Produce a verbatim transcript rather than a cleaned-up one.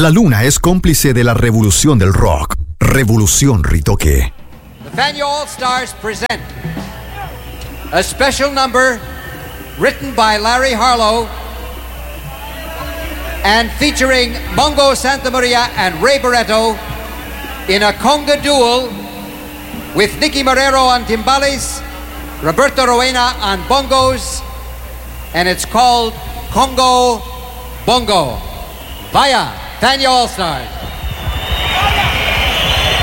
La luna es cómplice de la revolución del rock. Revolución Ritoque. The Fania All Stars present a special number written by Larry Harlow and featuring Mongo Santamaria and Ray Barretto in a conga duel with Nicky Marrero on timbales, Roberto Roena on bongos, and it's called Congo Bongo. Vaya, Fania All Stars.